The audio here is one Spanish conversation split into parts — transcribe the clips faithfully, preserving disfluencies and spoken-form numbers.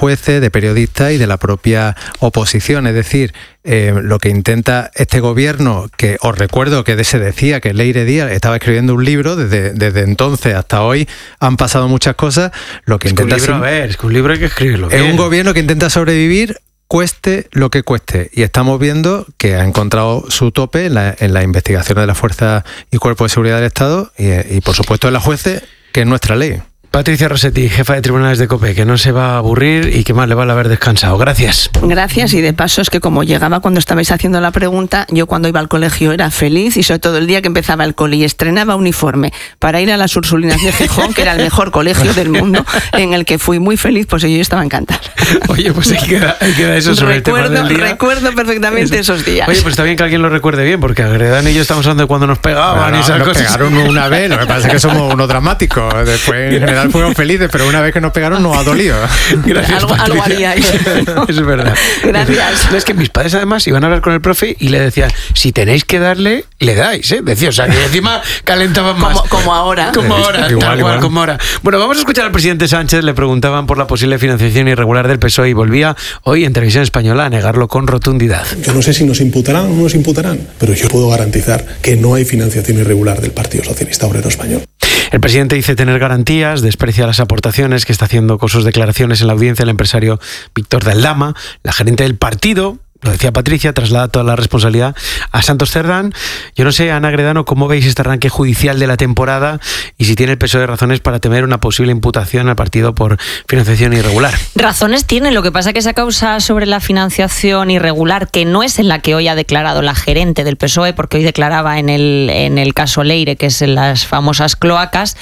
jueces, de periodistas y de la propia oposición. Es decir, eh, lo que intenta este gobierno, que os recuerdo que se decía que Leire Díaz estaba escribiendo un libro, desde, desde entonces hasta hoy han pasado muchas cosas, lo que es intenta... Que un libro, a ver, es que un libro hay que escribirlo bien. Es un gobierno que intenta sobrevivir cueste lo que cueste, y estamos viendo que ha encontrado su tope en la, en las investigaciones de las fuerzas y cuerpos de seguridad del Estado y, y por supuesto en la jueces, que es nuestra ley. Patricia Rossetti, jefa de tribunales de COPE, que no se va a aburrir y que más le vale haber descansado. Gracias. Gracias, y de paso es que como llegaba cuando estabais haciendo la pregunta, yo cuando iba al colegio era feliz, y sobre todo el día que empezaba el cole y estrenaba uniforme para ir a las Ursulinas de Gijón, que era el mejor colegio del mundo, en el que fui muy feliz, pues yo estaba encantada. Oye, pues ahí queda, ahí queda eso sobre recuerdo, el tema del día. Recuerdo perfectamente eso. esos días. Oye, pues está bien que alguien lo recuerde bien, porque Agredano y yo estamos hablando de cuando nos pegaban bueno, y esas nos cosas. Pegaron una vez, lo que pasa es que somos unos dramáticos. Después en general fuimos felices, pero una vez que nos pegaron nos ha dolido. Gracias, algo, algo haríais. Es verdad. Gracias. Es que mis padres además iban a hablar con el profe y le decían, si tenéis que darle, le dais, ¿eh? Decía, o sea, que encima calentaban más. Como, como ahora. Como ahora, igual, tal igual. cual, como ahora. Bueno, vamos a escuchar al presidente Sánchez. Le preguntaban por la posible financiación irregular del P S O E y volvía hoy en Televisión Española a negarlo con rotundidad. Yo no sé si nos imputarán o no nos imputarán, pero yo puedo garantizar que no hay financiación irregular del Partido Socialista Obrero Español. El presidente dice tener garantías, desprecia las aportaciones que está haciendo con sus declaraciones en la audiencia el empresario Víctor de Aldama, la gerente del partido. Lo decía Patricia, traslada toda la responsabilidad a Santos Cerdán. Yo no sé, Ana Agredano, cómo veis este arranque judicial de la temporada y si tiene el P S O E razones para temer una posible imputación al partido por financiación irregular. Razones tiene, lo que pasa es que esa causa sobre la financiación irregular, que no es en la que hoy ha declarado la gerente del P S O E, porque hoy declaraba en el, en el caso Leire, que es en las famosas cloacas,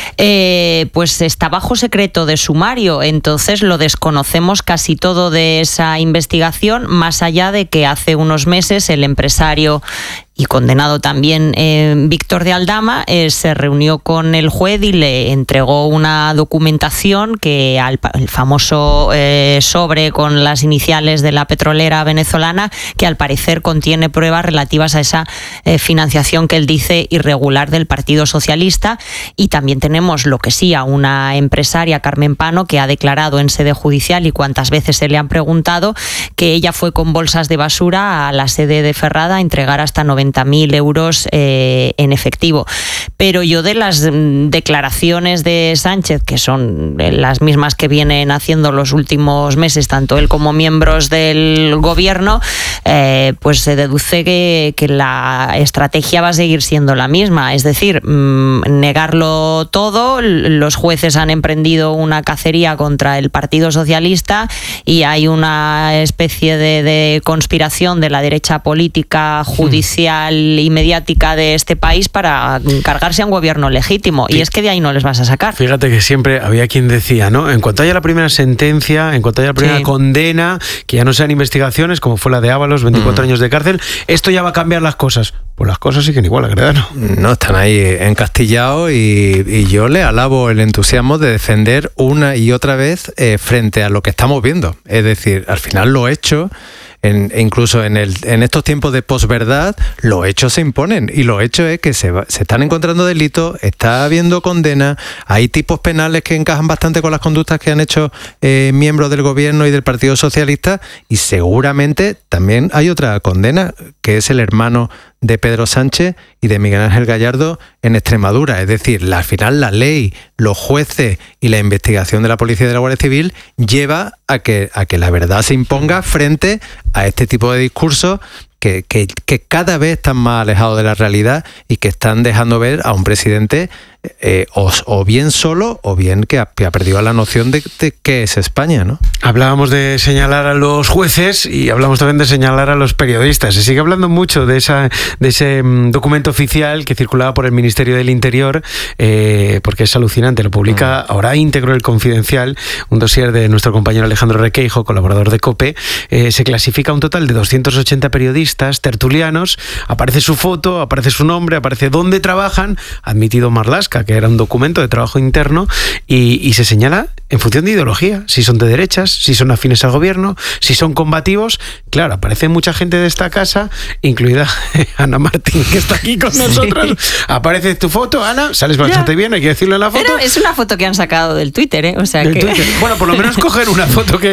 eh, pues está bajo secreto de sumario, entonces lo desconocemos casi todo de esa investigación, más allá de que hace unos meses el empresario y condenado también eh, Víctor de Aldama eh, se reunió con el juez y le entregó una documentación que al el famoso eh, sobre con las iniciales de la petrolera venezolana, que al parecer contiene pruebas relativas a esa eh, financiación que él dice irregular del Partido Socialista. Y también tenemos lo que sí a una empresaria, Carmen Pano, que ha declarado en sede judicial, y cuántas veces se le han preguntado, que ella fue con bolsas de basura a la sede de Ferrada a entregar hasta noventa mil euros eh, en efectivo. Pero yo de las declaraciones de Sánchez, que son las mismas que vienen haciendo los últimos meses, tanto él como miembros del gobierno, eh, pues se deduce que, que la estrategia va a seguir siendo la misma, es decir, mmm, negarlo todo. Los jueces han emprendido una cacería contra el Partido Socialista y hay una especie de, de conspiración de la derecha política, judicial y mediática de este país para cargarse a un gobierno legítimo, y es que de ahí no les vas a sacar. Fíjate que siempre había quien decía, ¿no? En cuanto haya la primera sentencia, en cuanto haya la primera sí. condena, que ya no sean investigaciones como fue la de Ábalos, veinticuatro mm. años de cárcel, esto ya va a cambiar las cosas. Pues las cosas siguen igual, Agredano. No, están ahí encastillados y, y yo le alabo el entusiasmo de defender una y otra vez eh, frente a lo que estamos viendo. Es decir, al final lo hecho, en, incluso en, el, en estos tiempos de posverdad, los hechos se imponen, y los hechos es que se, va, se están encontrando delitos, está habiendo condenas, hay tipos penales que encajan bastante con las conductas que han hecho eh, miembros del gobierno y del Partido Socialista, y seguramente también hay otra condena, que es el hermano de Pedro Sánchez y de Miguel Ángel Gallardo en Extremadura. Es decir, la, al final la ley, los jueces y la investigación de la policía y de la Guardia Civil lleva a que, a que la verdad se imponga frente a este tipo de discursos que, que, que cada vez están más alejados de la realidad y que están dejando ver a un presidente eh, o, o bien solo o bien que ha, que ha perdido la noción de, de qué es España, ¿no? Hablábamos de señalar a los jueces y hablamos también de señalar a los periodistas. Se sigue hablando mucho de, esa, de ese um, documento oficial que circulaba por el Ministerio del Interior, eh, porque es alucinante. Lo publica mm. ahora íntegro El Confidencial, un dossier de nuestro compañero Alejandro Requeijo, colaborador de COPE. Eh, se clasifica un total de doscientos ochenta periodistas, tertulianos, aparece su foto, aparece su nombre, aparece dónde trabajan, admitido Marlaska, que era un documento de trabajo interno, y, y se señala en función de ideología, si son de derechas, si son afines al gobierno, si son combativos. Claro, aparece mucha gente de esta casa, incluida Ana Martín, que está aquí con nosotros. Sí. Aparece tu foto, Ana, sales bastante ya. bien, hay que decirlo en la foto. Pero es una foto que han sacado del Twitter, ¿eh? O sea del que... Twitter. Bueno, por lo menos coger una foto que